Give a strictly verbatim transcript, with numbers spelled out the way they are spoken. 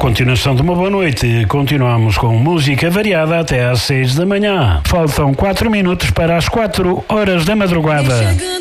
continuação de uma boa noite. Continuamos com música variada até às seis da manhã. Faltam quatro minutos para as quatro horas da madrugada.